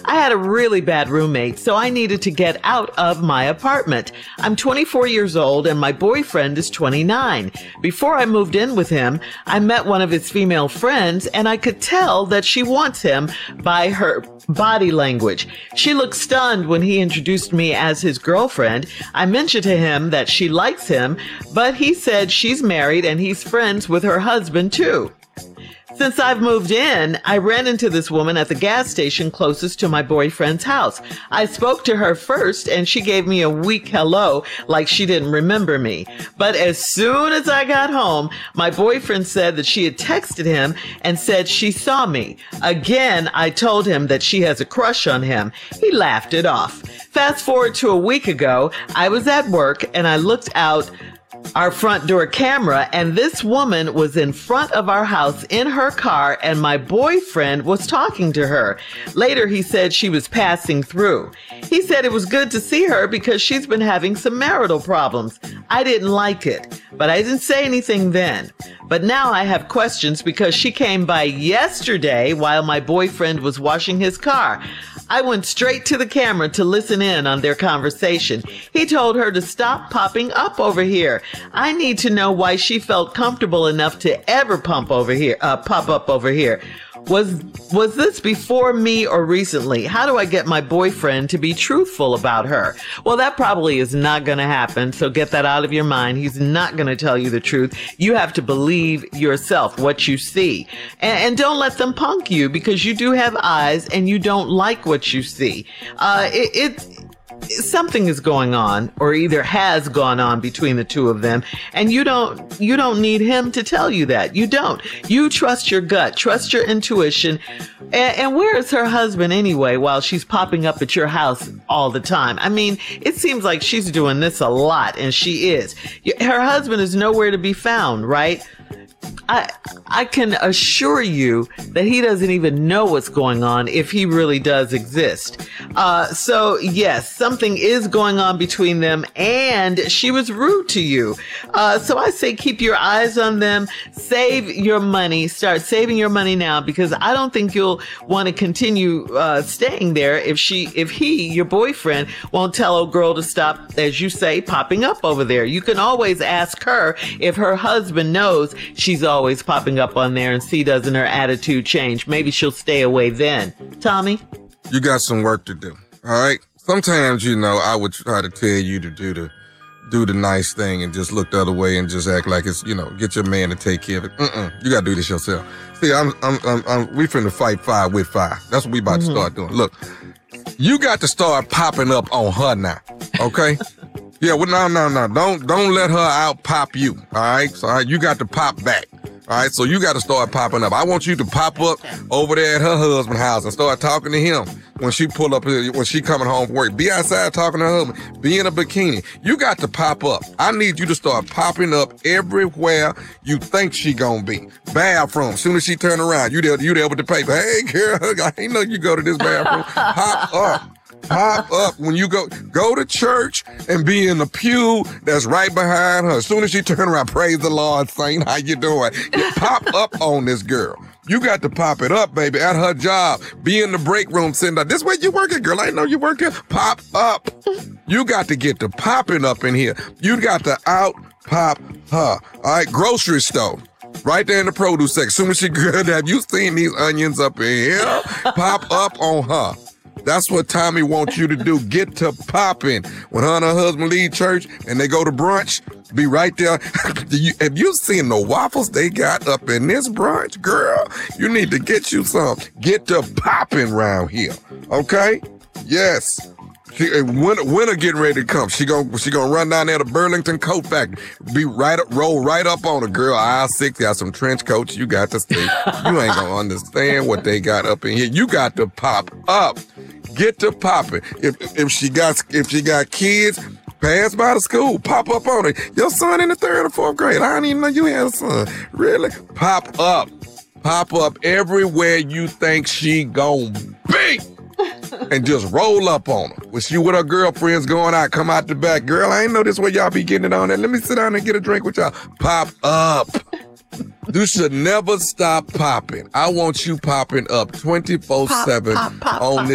I had a really bad roommate, so I needed to get out of my apartment. I'm 24 years old and my boyfriend is 29. Before I moved in with him, I met one of his female friends and I could tell that she wants him by her body language. She looked stunned when he introduced me as his girlfriend. I mentioned to him that she likes him, but he said she's married and he's friends with her husband too. Since I've moved in, I ran into this woman at the gas station closest to my boyfriend's house. I spoke to her first and she gave me a weak hello like she didn't remember me. But as soon as I got home, my boyfriend said that she had texted him and said she saw me. Again, I told him that she has a crush on him. He laughed it off. Fast forward to a week ago, I was at work and I looked out our front door camera and this woman was in front of our house in her car and my boyfriend was talking to her. Later, he said she was passing through. He said it was good to see her because she's been having some marital problems. I didn't like it, but I didn't say anything then. But now I have questions because she came by yesterday while my boyfriend was washing his car. I went straight to the camera to listen in on their conversation. He told her to stop popping up over here. I need to know why she felt comfortable enough to ever pop up over here. Was this before me or recently? How do I get my boyfriend to be truthful about her? Well, that probably is not going to happen. So get that out of your mind. He's not going to tell you the truth. You have to believe yourself, what you see. And don't let them punk you because you do have eyes and you don't like what you see. Something is going on or either has gone on between the two of them. And you don't need him to tell you that. You don't. You trust your gut, trust your intuition. And where is her husband anyway while she's popping up at your house all the time? I mean, it seems like she's doing this a lot and she is. Her husband is nowhere to be found, right? I can assure you that he doesn't even know what's going on if he really does exist. So yes, something is going on between them and she was rude to you. So I say keep your eyes on them, save your money, start saving your money now because I don't think you'll want to continue staying there if he, your boyfriend, won't tell old girl to stop, as you say, popping up over there. You can always ask her if her husband knows she's always popping up on there and see doesn't her attitude change. Maybe she'll stay away then. Tommy? You got some work to do, all right? Sometimes, I would try to tell you to do the nice thing and just look the other way and just act like it's, get your man to take care of it. You got to do this yourself. See, we finna fight fire with fire. That's what we about to start doing. Look, you got to start popping up on her now, okay? Yeah, well, no. Don't let her out pop you, all right? So you got to pop back, all right? So you got to start popping up. I want you to pop up over there at her husband's house and start talking to him when she pull up, when she coming home from work. Be outside talking to her husband. Be in a bikini. You got to pop up. I need you to start popping up everywhere you think she gonna be. Bathroom. Soon as she turn around, you there with the paper. Hey, girl, I ain't know you go to this bathroom. Pop up. Pop up when you go to church and be in the pew that's right behind her. As soon as she turn around, praise the Lord, saint, how you doing? You pop up on this girl. You got to pop it up, baby, at her job. Be in the break room sitting there. This way you working, girl. I know you work here. Pop up. You got to get the popping up in here. You got to out pop her. All right, grocery store. Right there in the produce section. As soon as she good, have you seen these onions up in here? Pop up on her. That's what Tommy wants you to do. Get to popping. When her and her husband leave church and they go to brunch, be right there. Have you seen the waffles they got up in this brunch? Girl, you need to get you some. Get to popping around here. Okay? Yes. Winter getting ready to come. She gonna run down there to Burlington Coat Factory. Roll right up on her, girl. Aisle 6 got some trench coats. You got to stay. You ain't gonna understand what they got up in here. You got to pop up. Get to popping. If she got kids, pass by the school. Pop up on it. Your son in the 3rd or 4th grade. I didn't even know you had a son. Really? Pop up. Pop up everywhere you think she gon' be. And just roll up on her. When she with her girlfriends going out, come out the back. Girl, I ain't know this way y'all be getting it on there. Let me sit down and get a drink with y'all. Pop up. You should never stop popping. I want you popping up 24/7 on this.